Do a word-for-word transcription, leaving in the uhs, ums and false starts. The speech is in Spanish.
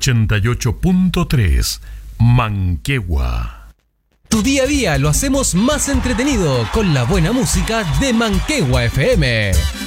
ochenta y ocho punto tres, Manquehue. Tu día a día lo hacemos más entretenido con la buena música de Manquehue F M.